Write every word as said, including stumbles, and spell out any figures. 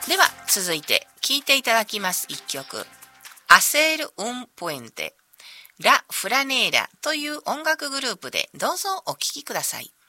では続いて聴いていただきます一曲、Hacer un puente、ラ・フラネーラという音楽グループでどうぞお聴きください。